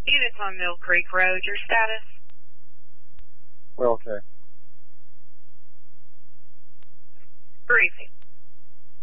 Units on Mill Creek Road, your status? Well, okay. Briefing.